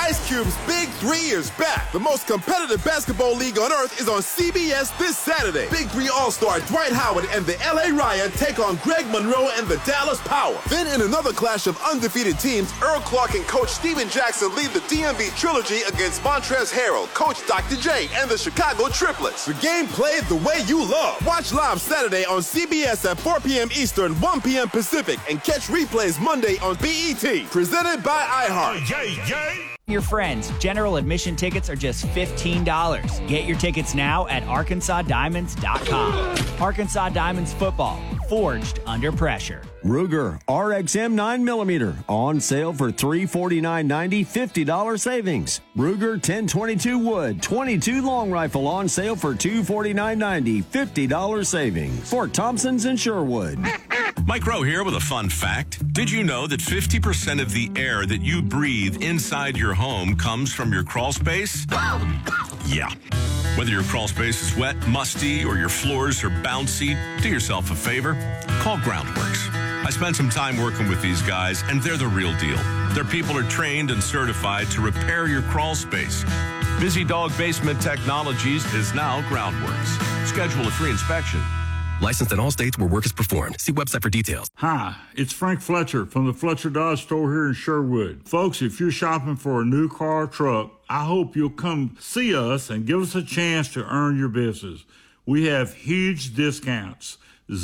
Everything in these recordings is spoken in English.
Ice Cube's Big 3 is back. The most competitive basketball league on earth is on CBS this Saturday. Big 3 All-Star Dwight Howard and the LA Riot take on Greg Monroe and the Dallas Power. Then in another clash of undefeated teams, Earl Clark and Coach Steven Jackson lead the DMV Trilogy against Montrezl Harrell, Coach Dr. J, and the Chicago Triplets. The game played the way you love. Watch live Saturday on CBS at 4 p.m. Eastern, 1 p.m. Pacific, and catch replays Monday on BET. Presented by iHeart. Your friends, general admission tickets are just $15. Get your tickets now at ArkansasDiamonds.com. Arkansas Diamonds football, forged under pressure. Ruger RXM 9mm on sale for $349.90, $50 savings. Ruger 1022 Wood 22 long rifle on sale for $249.90, $50 savings. Fort Thompson's in Sherwood. Mike Rowe here with a fun fact. Did you know that 50% of the air that you breathe inside your home comes from your crawl space? Yeah. Whether your crawl space is wet, musty, or your floors are bouncy, do yourself a favor. Call Groundworks. I spent some time working with these guys, and they're the real deal. Their people are trained and certified to repair your crawl space. Busy Dog Basement Technologies is now Groundworks. Schedule a free inspection. Licensed in all states where work is performed. See website for details. Hi, it's Frank Fletcher from the Fletcher Dodge store here in Sherwood. Folks, if you're shopping for a new car or truck, I hope you'll come see us and give us a chance to earn your business. We have huge discounts,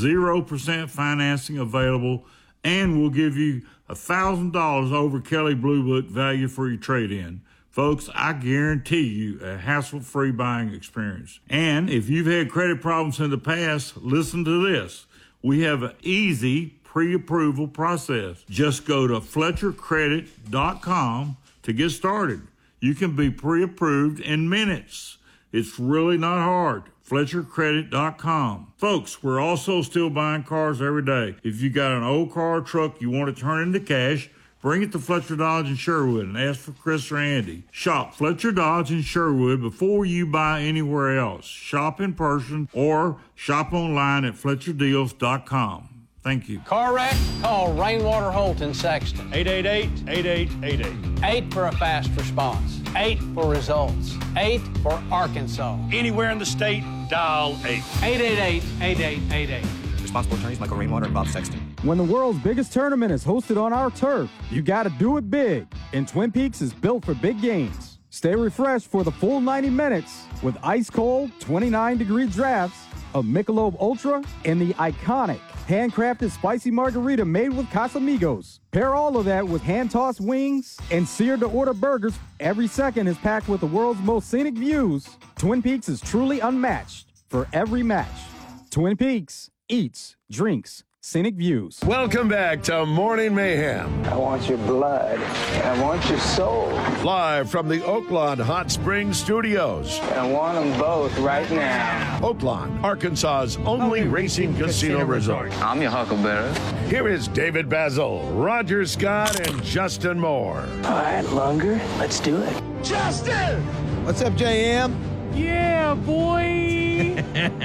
0% financing available, and we'll give you $1,000 over Kelley Blue Book value for your trade-in. Folks, I guarantee you a hassle-free buying experience. And if you've had credit problems in the past, listen to this. We have an easy pre-approval process. Just go to FletcherCredit.com to get started. You can be pre-approved in minutes. It's really not hard. FletcherCredit.com. Folks, we're also still buying cars every day. If you got an old car or truck you want to turn into cash, bring it to Fletcher Dodge in Sherwood and ask for Chris or Andy. Shop Fletcher Dodge in Sherwood before you buy anywhere else. Shop in person or shop online at FletcherDeals.com. Thank you. Car wreck? Call Rainwater Holt in Sexton. 888-8888. 8 for a fast response. 8 for results. 8 for Arkansas. Anywhere in the state, dial 8. 888-8888. Responsible attorneys Michael Rainwater and Bob Sexton. When the world's biggest tournament is hosted on our turf, you gotta do it big. And Twin Peaks is built for big games. Stay refreshed for the full 90 minutes with ice-cold 29-degree drafts of Michelob Ultra and the iconic handcrafted spicy margarita made with Casamigos. Pair all of that with hand-tossed wings and seared-to-order burgers. Every second is packed with the world's most scenic views. Twin Peaks is truly unmatched for every match. Twin Peaks eats, drinks, scenic views. Welcome back to Morning Mayhem. I want your blood. I want your soul. Live from the Oaklawn Hot Springs Studios. I want them both right now. Oaklawn, Arkansas's only racing casino resort. I'm your huckleberry. Here is David Basil, Roger Scott, and Justin Moore. All right, Lunger, let's do it. Justin! What's up, JM? Yeah, boy!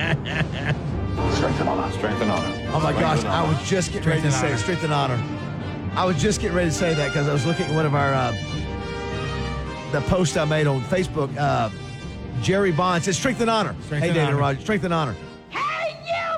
Strength and honor. Strength and honor. Oh, my gosh. I was just getting ready to say strength and honor. I was just getting ready to say that because I was looking at one of our, the post I made on Facebook. Jerry Bond says strength and honor. Hey, David and Roger. Strength and honor. Hey, you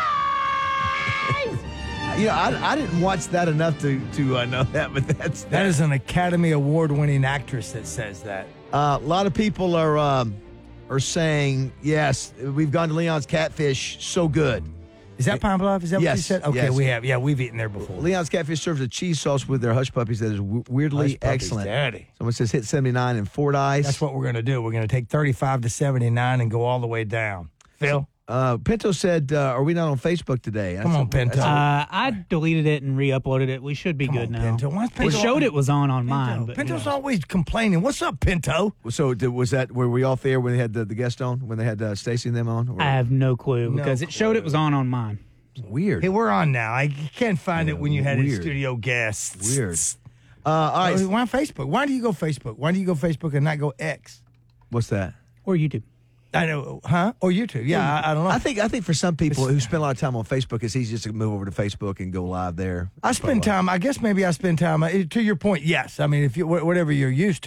guys! I didn't watch that enough to know that, but that is an Academy Award-winning actress that says that. A lot of people are saying, yes, we've gone to Leon's Catfish, so good. Is that Pine Bluff? Is that what you said? Okay, yes. we have. Yeah, we've eaten there before. Leon's Catfish serves a cheese sauce with their hush puppies that is weirdly excellent. Daddy. Someone says hit 79 in Fordyce. That's what we're going to do. We're going to take 35 to 79 and go all the way down. Phil? Pinto said, are we not on Facebook today? Come on, Pinto. I deleted it and re-uploaded it. We should be good now. Pinto. Why Pinto? It showed it was on mine. But, Pinto's always complaining. What's up, Pinto? So were we off there when they had the guest on, when they had Stacy and them on? Or? I have no clue because it showed it was on mine. Weird. Hey, we're on now. I can't find it when you had in-studio guests. Weird. All right. Why Facebook? Why do you go Facebook? Why do you go Facebook and not go X? What's that? Or YouTube. I know, huh? Or YouTube. Yeah, I don't know. I think for some people who spend a lot of time on Facebook, it's easy just to move over to Facebook and go live there. I guess maybe I spend time, to your point, yes. I mean, if you whatever you're used to.